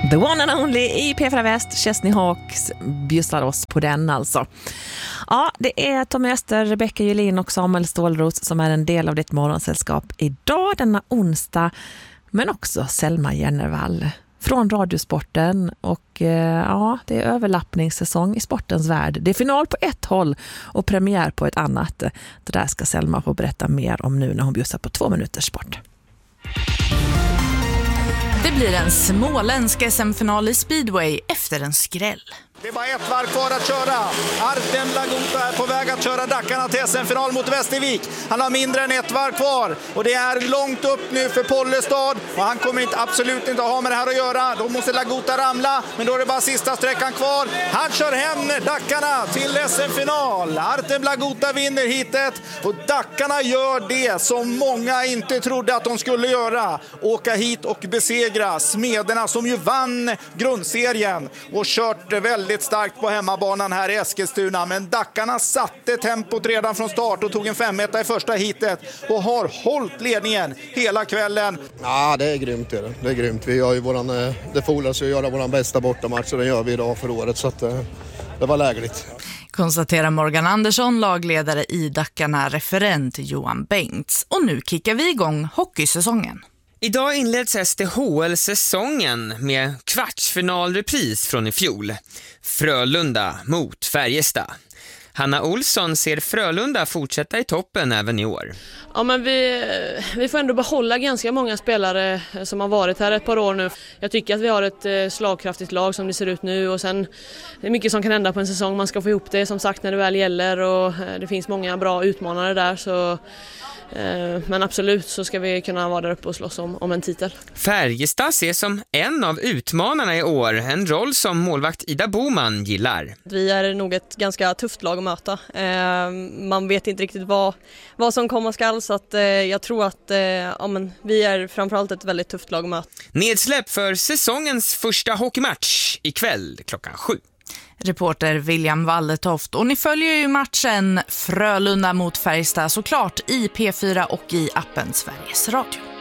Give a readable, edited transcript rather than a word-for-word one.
The one and only i P4 Väst, Chesney Hawks bjussar oss på den alltså. Ja, det är Tommy Öster, Rebecca Julin och Samuel Stålros som är en del av ditt morgonsällskap idag, denna onsdag, men också Selma Jennervall från Radiosporten och ja, det är överlappningssäsong i sportens värld. Det är final på ett håll och premiär på ett annat. Det där ska Selma få berätta mer om nu när hon bjussar på 2 minuters sport. Det blir en småländsk SM-final i speedway efter en skräll. Det är bara ett varv kvar att köra. Artem Lagota är på väg att köra Dackarna till SM-final mot Västervik. Han har mindre än ett varv kvar. Och det är långt upp nu för Pollestad. Och han kommer absolut inte ha med det här att göra. Då måste Lagota ramla. Men då är det bara sista sträckan kvar. Han kör hem Dackarna till SM-final. Artem Lagota vinner hitet. Och Dackarna gör det som många inte trodde att de skulle göra. Åka hit och besegra Smederna som ju vann grundserien. Och kört väldigt starkt på hemmabanan här i Eskilstuna, men Dackarna satte tempot redan från start och tog en 5-1 i första hitet och har hållit ledningen hela kvällen. Ja, det är grymt. Det är grymt. Vi gör ju det fordras ju att göra våran bästa bortamatch och det gör vi idag för året, så att det var lägligt. Konstaterar Morgan Andersson, lagledare i Dackarna, referent Johan Bengts. Och nu kickar vi igång hockeysäsongen. Idag inleds SDHL-säsongen med kvartsfinalrepris från i fjol. Frölunda mot Färjestad. Hanna Olsson ser Frölunda fortsätta i toppen även i år. Ja, men vi får ändå behålla ganska många spelare som har varit här ett par år nu. Jag tycker att vi har ett slagkraftigt lag som det ser ut nu, och sen det är mycket som kan hända på en säsong. Man ska få ihop det som sagt när det väl gäller, och det finns många bra utmanare där, så men absolut så ska vi kunna vara där uppe och slåss om en titel. Färjestad ses som en av utmanarna i år, en roll som målvakt Ida Boman gillar. Vi är nog ett ganska tufft lag att möta. Man vet inte riktigt vad som komma skall, så att jag tror att vi är framförallt ett väldigt tufft lag att möta. Nedsläpp för säsongens första hockeymatch ikväll klockan 7. Reporter William Walletoft, och ni följer ju matchen Frölunda mot Färjestad såklart i P4 och i appen Sveriges Radio.